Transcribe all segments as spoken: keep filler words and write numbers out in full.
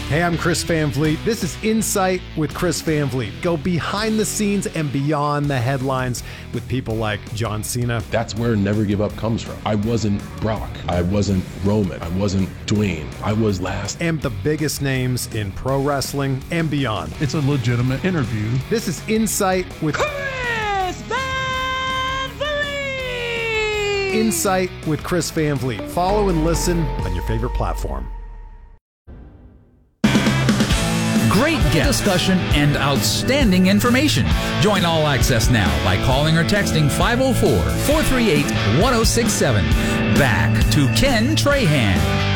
Hey, I'm Chris Van Vliet. This is Insight with Chris Van Vliet. Go behind the scenes and beyond the headlines with people like John Cena. That's where Never Give Up comes from. I wasn't Brock. I wasn't Roman. I wasn't Dwayne. I was last. And the biggest names in pro wrestling and beyond. It's a legitimate interview. This is Insight with Chris Van Vliet. Insight with Chris Van Vliet. Follow and listen on your favorite platform. Great guest discussion and outstanding information. Join All Access now by calling or texting five oh four, four three eight, one oh six seven. Back to Ken Trahan.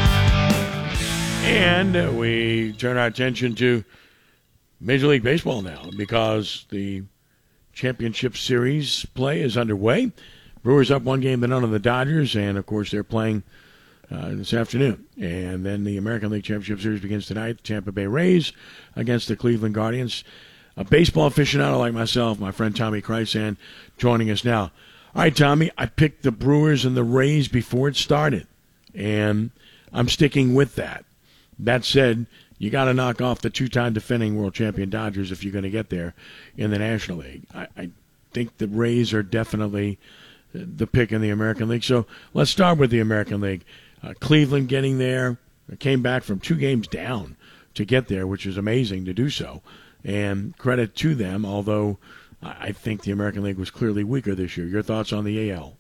And we turn our attention to Major League Baseball now because the championship series play is underway. Brewers up one game to none of the Dodgers, and, of course, they're playing Uh, this afternoon. And then the American League Championship Series begins tonight. The Tampa Bay Rays against the Cleveland Guardians. A baseball aficionado like myself, my friend Tommy Krysan, joining us now. All right, Tommy, I picked the Brewers and the Rays before it started, and I'm sticking with that. That said, you got to knock off the two-time defending world champion Dodgers if you're going to get there in the National League. I, I think the Rays are definitely the pick in the American League. So let's start with the American League. Uh, Cleveland getting there, came back from two games down to get there, which is amazing to do so. And credit to them, although I think the American League was clearly weaker this year. Your thoughts on the A L?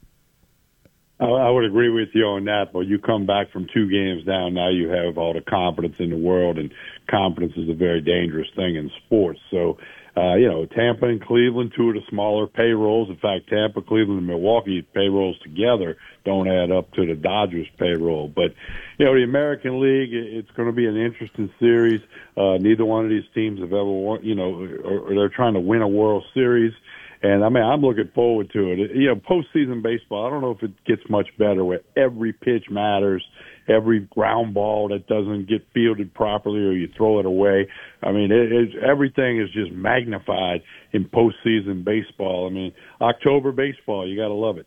I would agree with you on that, but you come back from two games down, now you have all the confidence in the world, and confidence is a very dangerous thing in sports. So, uh, you know, Tampa and Cleveland, two of the smaller payrolls. In fact, Tampa, Cleveland, and Milwaukee payrolls together don't add up to the Dodgers payroll. But, you know, the American League, it's going to be an interesting series. Uh, neither one of these teams have ever won, you know, or, or they're trying to win a World Series. And, I mean, I'm looking forward to it. You know, postseason baseball, I don't know if it gets much better where every pitch matters, every ground ball that doesn't get fielded properly or you throw it away. I mean, it, it, everything is just magnified in postseason baseball. I mean, October baseball, you got to love it.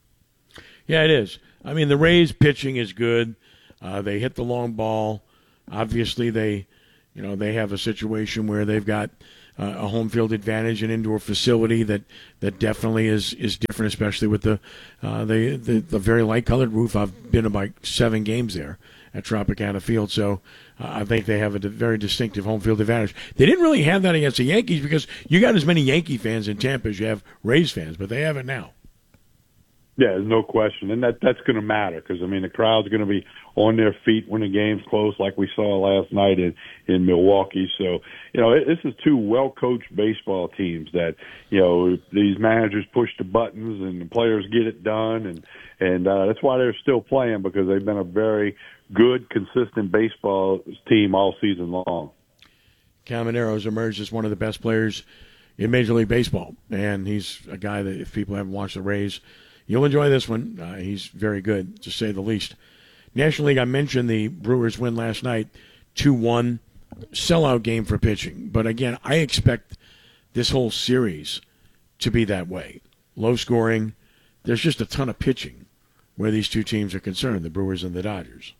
Yeah, it is. I mean, the Rays pitching is good. Uh, they hit the long ball. Obviously, they, you know, they have a situation where they've got Uh, a home field advantage, an indoor facility that, that definitely is, is different, especially with the, uh, the the the very light colored roof. I've been to about seven games there at Tropicana Field, so uh, I think they have a very distinctive home field advantage. They didn't really have that against the Yankees because you got as many Yankee fans in Tampa as you have Rays fans, but they have it now. Yeah, there's no question, and that that's going to matter because I mean the crowd's going to be on their feet when the game's close, like we saw last night in in Milwaukee. So you know it, this is two well-coached baseball teams that you know these managers push the buttons and the players get it done, and and uh, that's why they're still playing because they've been a very good, consistent baseball team all season long. Caminero has emerged as one of the best players in Major League Baseball, and he's a guy that if people haven't watched the Rays, you'll enjoy this one. Uh, he's very good, to say the least. National League, I mentioned the Brewers win last night, two one, sellout game for pitching. But, again, I expect this whole series to be that way. Low scoring. There's just a ton of pitching where these two teams are concerned, the Brewers and the Dodgers.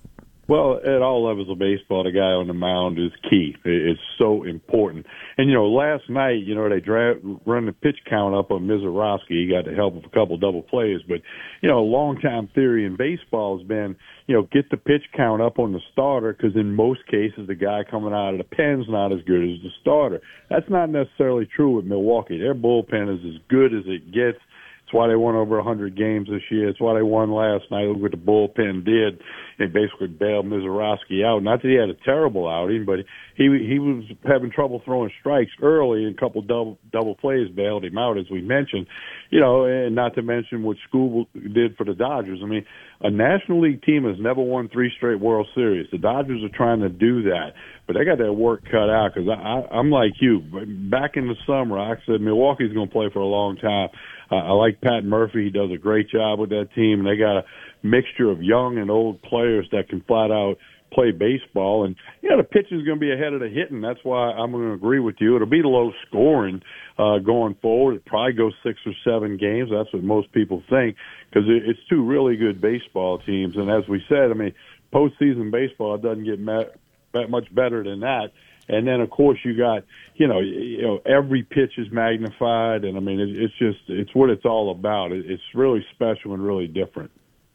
Well, at all levels of baseball, the guy on the mound is key. It's so important. And, you know, last night, you know, they dra- run the pitch count up on Mizorowski. He got the help of a couple double plays. But, you know, a long-time theory in baseball has been, you know, get the pitch count up on the starter because in most cases the guy coming out of the pen's not as good as the starter. That's not necessarily true with Milwaukee. Their bullpen is as good as it gets. It's why they won over one hundred games this year. It's why they won last night. Look what the bullpen did. They basically bailed Mizorowski out. Not that he had a terrible outing, but he he was having trouble throwing strikes early, and a couple double double plays bailed him out, as we mentioned. You know, and not to mention what Scooble did for the Dodgers. I mean, a National League team has never won three straight World Series. The Dodgers are trying to do that, but they got their work cut out because I, I, I'm like you. Back in the summer, I said Milwaukee's going to play for a long time. Uh, I like Pat Murphy. He does a great job with that team. They got a mixture of young and old players that can flat out play baseball. And, you know, the pitching is going to be ahead of the hitting. That's why I'm going to agree with you. It'll be low scoring uh, going forward. It'll probably go six or seven games. That's what most people think because it, it's two really good baseball teams. And as we said, I mean, postseason baseball, it doesn't get ma- much better than that. And then, of course, you got, you know, you know, every pitch is magnified. And, I mean, it, it's just, it's what it's all about. It, it's really special and really different.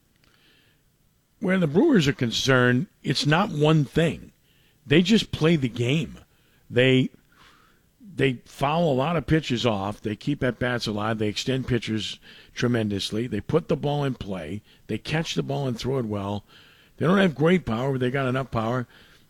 Where the Brewers are concerned, it's not one thing. They just play the game. They they foul a lot of pitches off. They keep at-bats alive. They extend pitchers tremendously. They put the ball in play. They catch the ball and throw it well. They don't have great power, but they got enough power.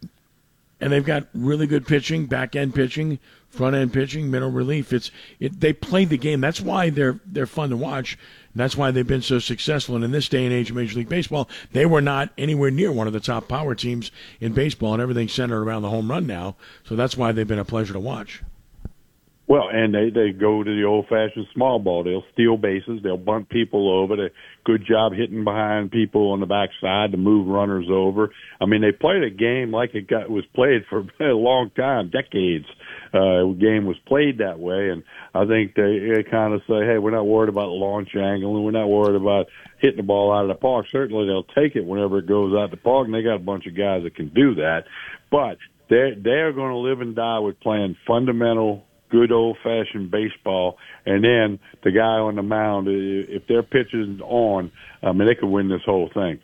And they've got really good pitching, back-end pitching, front-end pitching, middle relief. It's it, they play the game. That's why they're they're fun to watch. And that's why they've been so successful. And in this day and age of Major League Baseball, they were not anywhere near one of the top power teams in baseball, and everything's centered around the home run now. So that's why they've been a pleasure to watch. Well, and they, they go to the old-fashioned small ball. They'll steal bases. They'll bunt people over. They good job hitting behind people on the backside to move runners over. I mean, they played a game like it got was played for a long time, decades. Uh, the game was played that way, and I think they, they kind of say, hey, we're not worried about launch angle, and we're not worried about hitting the ball out of the park. Certainly they'll take it whenever it goes out the park, and they got a bunch of guys that can do that. But they're, they're going to live and die with playing fundamental good old-fashioned baseball, and then the guy on the mound, if their pitch is on, I mean, they could win this whole thing.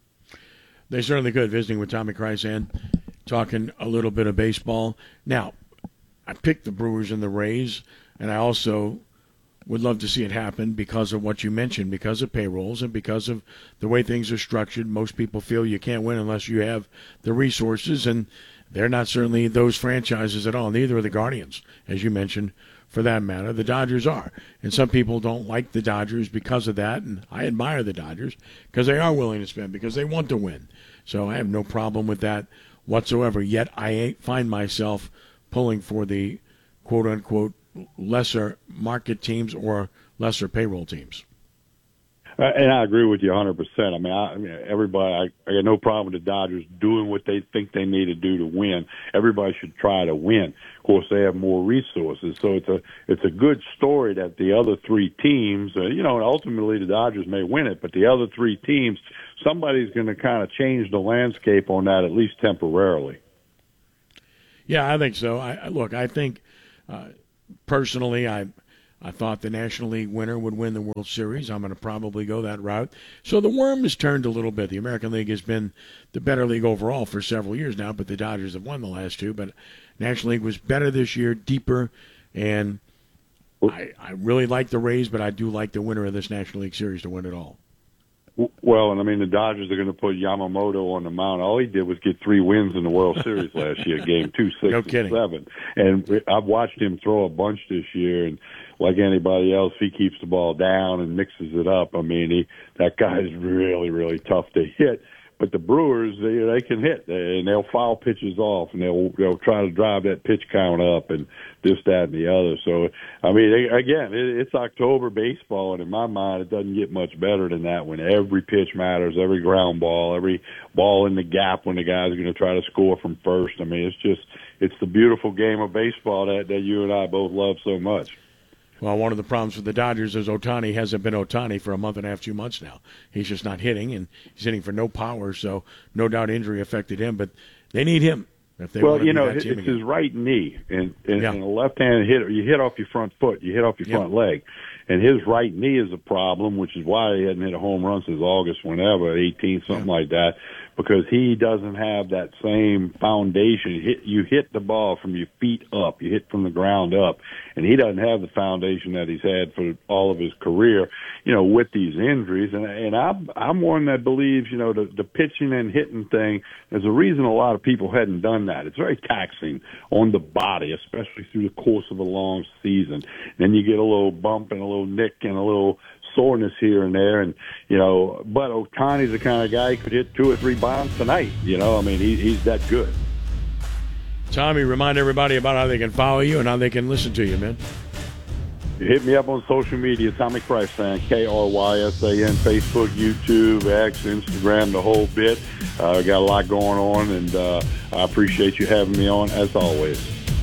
They certainly could, visiting with Tommy Krysan, talking a little bit of baseball. Now, I picked the Brewers and the Rays, and I also would love to see it happen because of what you mentioned, because of payrolls and because of the way things are structured. Most people feel you can't win unless you have the resources, and they're not certainly those franchises at all. Neither are the Guardians, as you mentioned, for that matter. The Dodgers are. And some people don't like the Dodgers because of that, and I admire the Dodgers because they are willing to spend, because they want to win. So I have no problem with that whatsoever. Yet I find myself pulling for the quote-unquote lesser market teams or lesser payroll teams. Uh, and I agree with you one hundred percent. I mean, I, I mean, everybody, I, I got no problem with the Dodgers doing what they think they need to do to win. Everybody should try to win. Of course, they have more resources, so it's a it's a good story that the other three teams, uh, you know, ultimately the Dodgers may win it, but the other three teams, somebody's going to kind of change the landscape on that, at least temporarily. Yeah, I think so. I, look, I think uh, personally, I. I thought the National League winner would win the World Series. I'm going to probably go that route. So the worm has turned a little bit. The American League has been the better league overall for several years now, but the Dodgers have won the last two. But National League was better this year, deeper, and I, I really like the Rays, but I do like the winner of this National League Series to win it all. Well, and I mean, the Dodgers are going to put Yamamoto on the mound. All he did was get three wins in the World Series last year, game two, six, no and kidding. seven. And I've watched him throw a bunch this year, and like anybody else, he keeps the ball down and mixes it up. I mean, he that guy's really, really tough to hit. But the Brewers, they, they can hit, and they'll foul pitches off, and they'll they'll try to drive that pitch count up, and this, that, and the other. So, I mean, they, again, it, it's October baseball, and in my mind, it doesn't get much better than that when every pitch matters, every ground ball, every ball in the gap when the guys are going to try to score from first. I mean, it's just it's the beautiful game of baseball that, that you and I both love so much. Well, one of the problems with the Dodgers is Ohtani hasn't been Ohtani for a month and a half, two months now. He's just not hitting, and he's hitting for no power, so no doubt injury affected him. But they need him if they well, want to you be know, that it's team again. his right knee, and, and, Yeah. and a left-handed hitter, you hit off your front foot, you hit off your Yeah. front leg, and his right knee is a problem, which is why he hadn't hit a home run since August, whenever, eighteen, something Yeah. like that, because he doesn't have that same foundation. You hit, you hit the ball from your feet up, you hit from the ground up, and he doesn't have the foundation that he's had for all of his career, you know, with these injuries. And, and I'm, I'm one that believes, you know, the, the pitching and hitting thing, there's a reason a lot of people hadn't done that. It's very taxing on the body, especially through the course of a long season. Then you get a little bump and a little nick and a little soreness here and there, and you know, but Ohtani's the kind of guy who could hit two or three bombs tonight. You know, I mean, he, he's that good. Tommy, remind everybody about how they can follow you and how they can listen to you, man. You hit me up on social media, Tommy Krysan, K R Y S A N, Facebook, YouTube, X, Instagram, the whole bit. Uh, got a lot going on, and uh, I appreciate you having me on as always.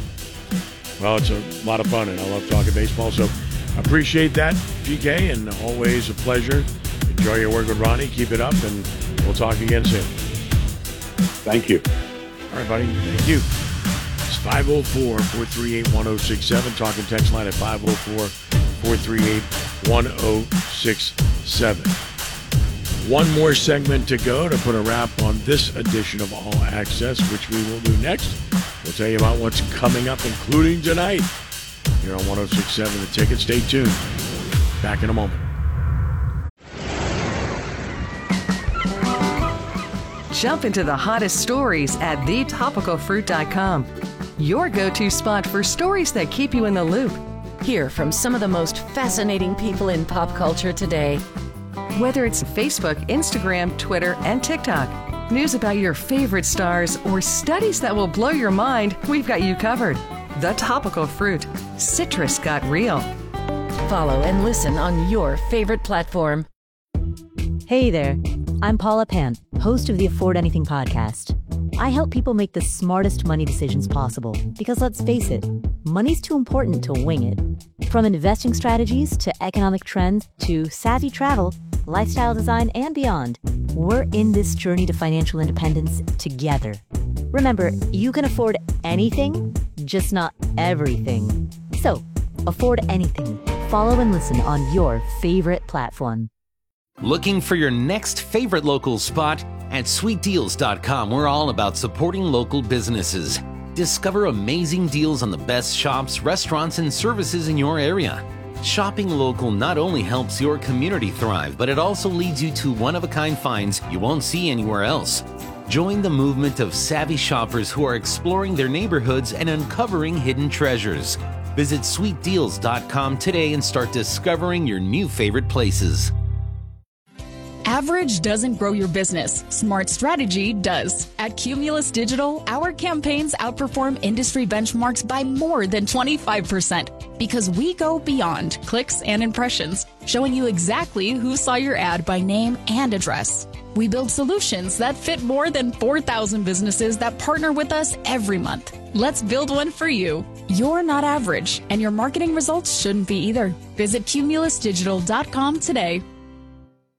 Well, it's a lot of fun, and I love talking baseball, so I appreciate that, G K, and always a pleasure. Enjoy your work with Ronnie. Keep it up, and we'll talk again soon. Thank you. All right, buddy. Thank you. It's five oh four, four three eight, one oh six seven. Talk and text line at five oh four, four three eight, one oh six seven. One more segment to go to put a wrap on this edition of All Access, which we will do next. We'll tell you about what's coming up, including tonight, here on one oh six point seven The Ticket. Stay tuned. Back in a moment. Jump into the hottest stories at the topical fruit dot com. Your go-to spot for stories that keep you in the loop. Hear from some of the most fascinating people in pop culture today. Whether it's Facebook, Instagram, Twitter, and TikTok, news about your favorite stars, or studies that will blow your mind, we've got you covered. The Topical Fruit. Citrus got real. Follow and listen on your favorite platform. Hey there, I'm Paula Pant, host of the Afford Anything podcast. I help people make the smartest money decisions possible because, let's face it, money's too important to wing it. From investing strategies to economic trends to savvy travel, lifestyle design, and beyond, we're in this journey to financial independence together. Remember, you can afford anything, just not everything. So, afford anything. Follow and listen on your favorite platform. Looking for your next favorite local spot? At sweet deals dot com, we're all about supporting local businesses. Discover amazing deals on the best shops, restaurants, and services in your area. Shopping local not only helps your community thrive, but it also leads you to one-of-a-kind finds you won't see anywhere else. Join the movement of savvy shoppers who are exploring their neighborhoods and uncovering hidden treasures. Visit sweet deals dot com today and start discovering your new favorite places. Average doesn't grow your business. Smart strategy does. At Cumulus Digital, our campaigns outperform industry benchmarks by more than twenty-five percent because we go beyond clicks and impressions, showing you exactly who saw your ad by name and address. We build solutions that fit more than four thousand businesses that partner with us every month. Let's build one for you. You're not average, and your marketing results shouldn't be either. Visit Cumulus Digital dot com today.